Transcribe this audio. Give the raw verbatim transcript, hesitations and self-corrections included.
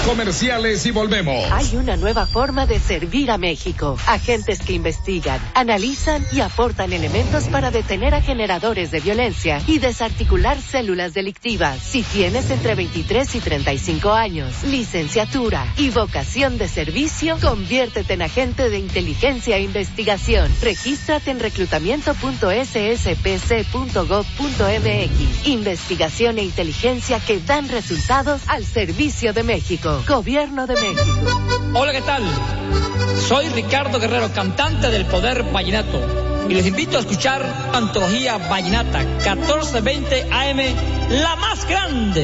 comerciales y volvemos. Hay una nueva forma de servir a México. Agentes que investigan, analizan y aportan elementos para detener a generadores de violencia y desarticular células delictivas. Si tienes entre veintitrés y treinta y cinco años, licenciatura y vocación de servicio, conviértete en agente de inteligencia e investigación. Regístrate en reclutamiento punto s s p c punto gov punto m x. Investigación e inteligencia que dan resultados al servicio de México. Gobierno de México. Hola, ¿qué tal? Soy Ricardo Guerrero, cantante del Poder Vallenato, y les invito a escuchar Antología Vallenata, catorce veinte A M, la más grande.